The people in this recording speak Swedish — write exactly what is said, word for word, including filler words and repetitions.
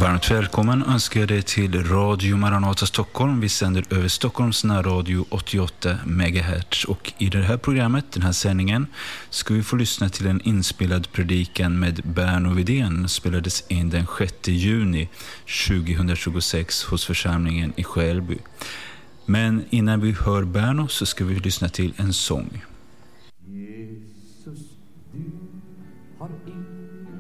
Varmt välkommen önskar jag dig till Radio Maranata Stockholm. Vi sänder över Stockholms närradio åttioåtta megahertz. Och i det här programmet, den här sändningen, ska vi få lyssna till en inspelad predikan med Berno Widén. Spelades in den sjätte juni tjugohundratjugosex hos församlingen i Skälby. Men innan vi hör Berno så ska vi lyssna till en sång. Jesus, du har ingen